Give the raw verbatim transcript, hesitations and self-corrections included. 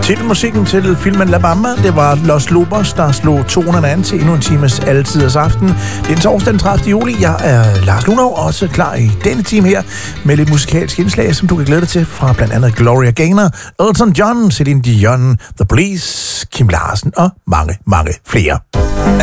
Titelmusikken til filmen La Bamba, det var Los Lobos, der slog tonerne an til endnu en times altiders aften. Det er en torsdag den tredivte juli. Jeg er Lars Lunov, også klar i denne time her med lidt musikalsk indslag, som du kan glæde dig til fra blandt andet Gloria Gaynor, Elton John, Celine Dion, The Police, Kim Larsen og mange, mange flere.